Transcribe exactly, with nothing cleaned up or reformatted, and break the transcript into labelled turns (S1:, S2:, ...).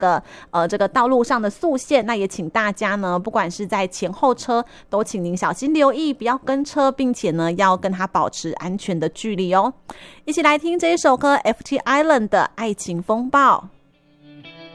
S1: 个呃这个道路上的速限，那也请大家呢，不管是在前后车，都请您小心留意，不要跟车，并且呢要跟他保持安全的距离哦。一起来听这一首歌 F T Island 的爱情风暴。